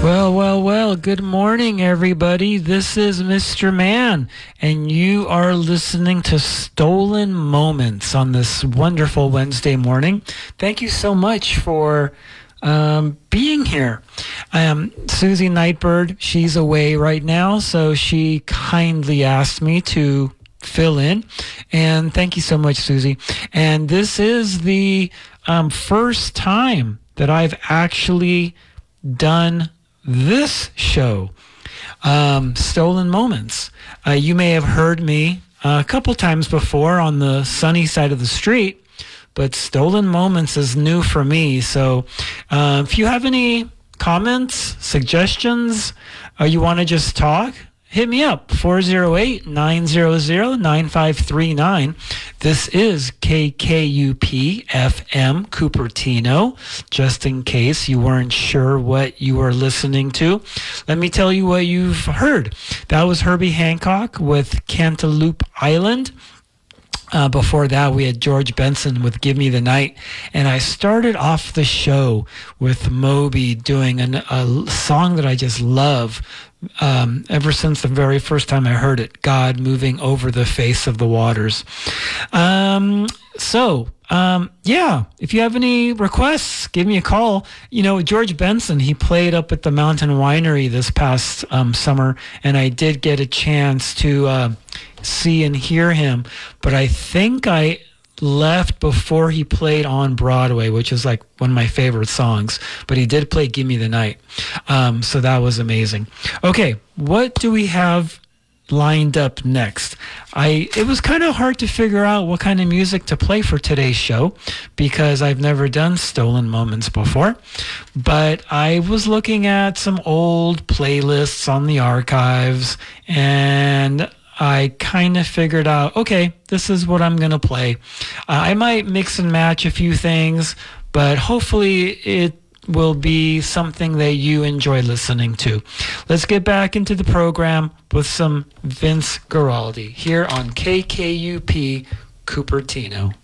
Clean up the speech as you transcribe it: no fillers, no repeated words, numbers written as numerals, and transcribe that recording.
Well, good morning, everybody. This is Mr. Man, and you are listening to Stolen Moments on this wonderful Wednesday morning. Thank you so much for being here. Susie Nightbird, she's away right now, so she kindly asked me to fill in, and thank you so much, Susie. And this is the first time that I've actually done this show, Stolen Moments. You may have heard me a couple times before on the sunny side of the street, but Stolen Moments is new for me. So if you have any comments, suggestions, or you want to just talk, hit me up, 408-900-9539. This is KKUP-FM Cupertino, just in case you weren't sure what you were listening to. Let me tell you what you've heard. That was Herbie Hancock with Cantaloupe Island. Before that, we had George Benson with Give Me the Night. And I started off the show with Moby doing a song that I just love ever since the very first time I heard it, God Moving Over the Face of the Waters. If you have any requests, give me a call. You know, George Benson, he played up at the Mountain Winery this past summer, and I did get a chance to see and hear him, but I think I left before he played on Broadway, which is like one of my favorite songs, but he did play Give Me the Night. So that was amazing. Okay, what do we have lined up next? It was kind of hard to figure out what kind of music to play for today's show because I've never done Stolen Moments before, but I was looking at some old playlists on the archives, and I kind of figured out, okay, this is what I'm going to play. I might mix and match a few things, but hopefully it will be something that you enjoy listening to. Let's get back into the program with some Vince Guaraldi here on KKUP Cupertino.